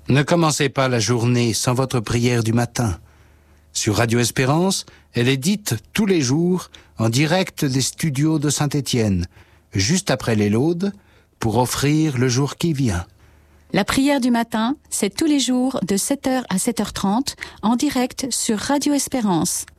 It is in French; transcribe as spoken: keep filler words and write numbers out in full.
Ne commencez pas la journée sans votre prière du matin. Sur Radio Espérance, elle est dite tous les jours en direct des studios de Saint-Étienne, juste après les laudes, pour offrir le jour qui vient. La prière du matin, c'est tous les jours de sept heures à sept heures trente en direct sur Radio Espérance.